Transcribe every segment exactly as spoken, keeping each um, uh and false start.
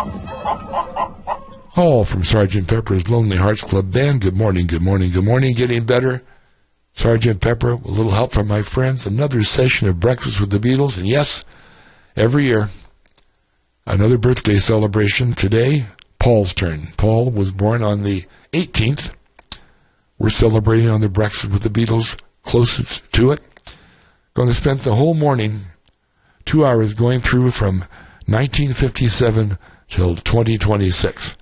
All from Sergeant Pepper's Lonely Hearts Club Band. Good morning, good morning, good morning. Getting better. Sergeant Pepper, with a little help from my friends. Another session of Breakfast with the Beatles. And yes, every year, another birthday celebration. Today, Paul's turn. Paul was born on the eighteenth. We're celebrating on the Breakfast with the Beatles closest to it. Going to spend the whole morning, two hours, going through from nineteen fifty-seven till twenty twenty-six.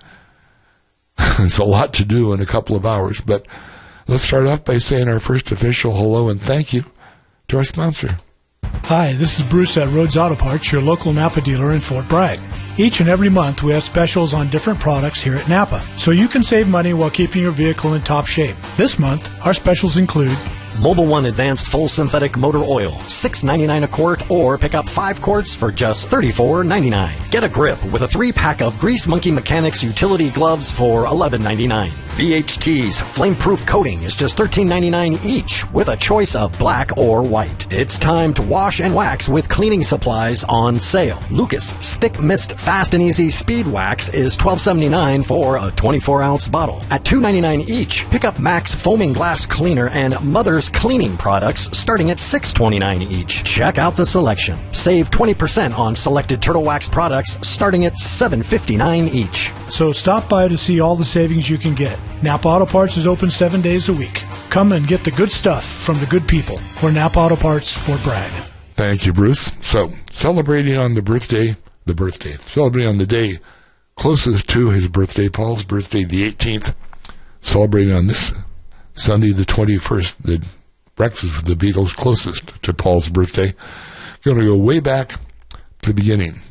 It's a lot to do in a couple of hours, but let's start off by saying our first official hello and thank you to our sponsor. Hi, this is Bruce at Rhodes Auto Parts, your local Napa dealer in Fort Bragg. Each and every month we have specials on different products here at Napa, so you can save money while keeping your vehicle in top shape. This month, our specials include Mobil one Advanced Full Synthetic Motor Oil, six ninety-nine a quart, or pick up five quarts for just thirty-four ninety-nine. Get a grip with a three-pack of Grease Monkey Mechanics utility gloves for eleven ninety-nine. V H T's Flame-Proof Coating is just thirteen ninety-nine each, with a choice of black or white. It's time to wash and wax with cleaning supplies on sale. Lucas Stick Mist Fast and Easy Speed Wax is twelve seventy-nine for a twenty-four ounce bottle. At two ninety-nine each, pick up Max Foaming Glass Cleaner and Mother's Cleaning products starting at six twenty-nine each. Check out the selection. Save twenty percent on selected Turtle Wax products starting at seven fifty-nine each. So stop by to see all the savings you can get. Napa Auto Parts is open seven days a week. Come and get the good stuff from the good people. We're Napa Auto Parts, Fort Bragg. Thank you, Bruce. So, celebrating on the birthday, the birthday, celebrating on the day closest to his birthday, Paul's birthday, the eighteenth, celebrating on this Sunday, the twenty-first, the Breakfast with the Beatles closest to Paul's birthday. Going to go way back to the beginning,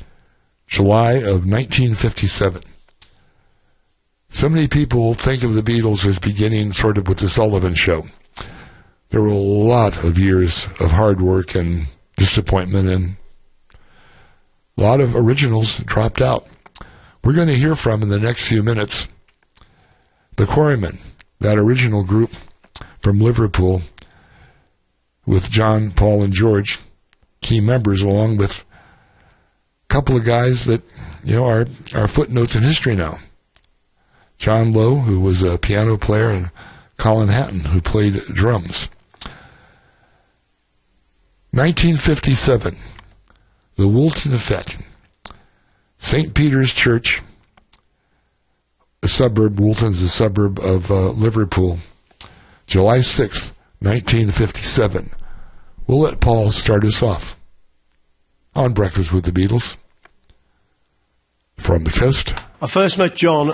July of nineteen fifty-seven. So many people think of the Beatles as beginning sort of with the Sullivan Show. There were a lot of years of hard work and disappointment, and a lot of originals dropped out. We're going to hear from, in the next few minutes, the Quarrymen, that original group from Liverpool, with John, Paul, and George, key members, along with a couple of guys that, you know, are, are footnotes in history now. John Lowe, who was a piano player, and Colin Hatton, who played drums. nineteen fifty-seven, the Woolton Effect. Saint Peter's Church, a suburb, Woolton's a suburb of uh, Liverpool, July sixth, nineteen fifty-seven. We'll let Paul start us off on Breakfast with the Beatles from the coast. I first met John